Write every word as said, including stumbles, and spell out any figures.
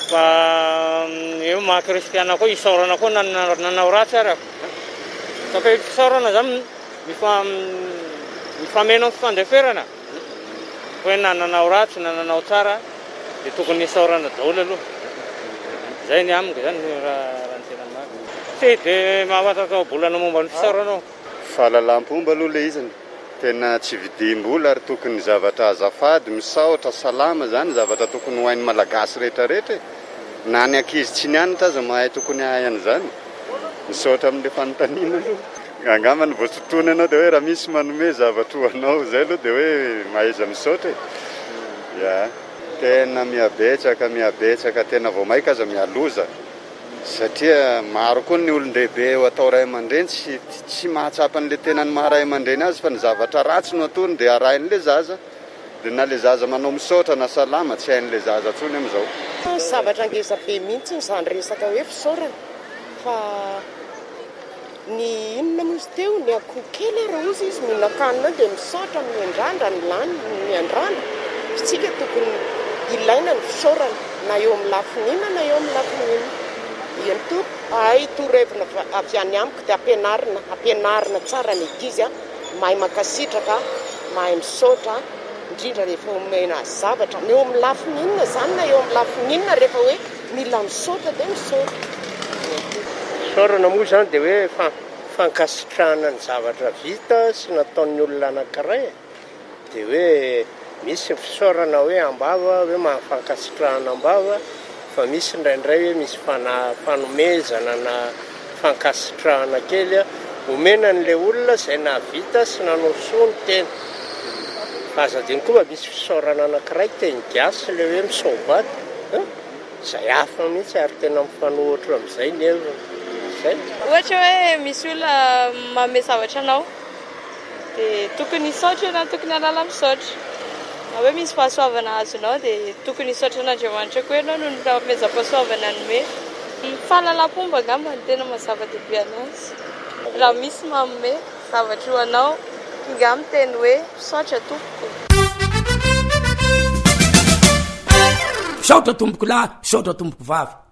fa eo maha-kristiana koa isaorana koa nanao ratsy ary saka isaorana zany mifameno amin'ny fifandeferana hoe na nanao ratsy na nanao tsara dia tokony isaorana daholo aloha zay ny amiko zany raha ny tena marina tsy dia mahafantatao bolana momba ny fisaoranao fahalalam-pomba aloha le izany tena tsy vidim-bola ary tokony zavatra azafady misaotra salama zany zavatra tokony hoain'ny malagasy rehetrarehetra na ny ankizy tsy nianatra aza mahay tokony ahay an'izany misaotra amin'ilay fanontaniana aloha angamba ny voatotoana anao dia hoe raha misy manome zavatra hoanao zay aloha dia hoe mahaiza misaotra ya tena miabetsaka miabetsaka tena vao maika aza mialoza satria maro koa ny olon-dehibe eo atao ray aman-dreny tsy tsy mahatsapa n'ilay tena ny maharay aman-dreny azy fa ny zavatra ratsy no atony dia arahin'ilay zaza dia na ilay zaza manao misaotra na salama tsy hain'ilay zaza tsony amin'izao zavatra ngezabe mihitsy izany resaka hoe fisaorana fa ny inona mozy teo ny akoho kely raha ozy izy mihinan-kanina dia misaotra miandrandra ny lany miandrandra fitsika tokony ilaina ny fisaorana na eo amin'ny lafinina na eo amin'ny lafinina iany to ay torevina avy any amiko dia ampianarina ampianarina tsara ny ankizy a mahay makasitraka mahay misaotra indrindra rehefa omena zavatra eo amin'ny lafinina zany na eo amin'ny lafinina rehefa hoe mila misaotra dia misaotra fisaorana moa zany dia hoe fankasitrahana ny zavatra vita sy nataon'ny olona anankiray dia hoe misy fisaorana hoe ambava hoe mahafankasitrahana ambava fa misy indraindray hoe misy fanomezana na fankasitrahana kely omena n'ilay olona izay nahavita sy nanao soa ny tena fa aza adiny koa mba misy fisaorana anankiray teny gasy ilay hoe misaobaty izay hafa mihitsy ary tena mifanohitra amin'izay ny evina zay ohatra hoe misy olona manome zavatra anao dia tokony hisaotra na tokony halala misaotra na hoe misy fahasoavana azonao dia tokony hisaotra an'Andriamanitra koa ianao no nomeza-pahasoavana nome fahalalam-pomba angamba ny tena mazava-dehibe anazy raha misy manome zavatra ho anao inga miteny hoe misaotra tompoko misaotra tompoko lahy misaotra tompoko vavy